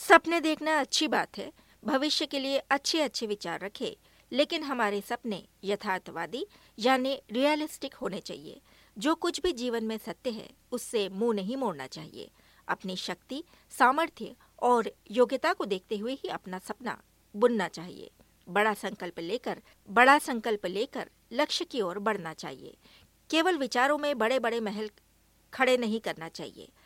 सपने देखना अच्छी बात है, भविष्य के लिए अच्छे अच्छे विचार रखें, लेकिन हमारे सपने यथार्थवादी यानी रियलिस्टिक होने चाहिए। जो कुछ भी जीवन में सत्य है उससे मुंह नहीं मोड़ना चाहिए। अपनी शक्ति, सामर्थ्य और योग्यता को देखते हुए ही अपना सपना बुनना चाहिए। बड़ा संकल्प लेकर लक्ष्य की ओर बढ़ना चाहिए। केवल विचारों में बड़े बड़े महल खड़े नहीं करना चाहिए।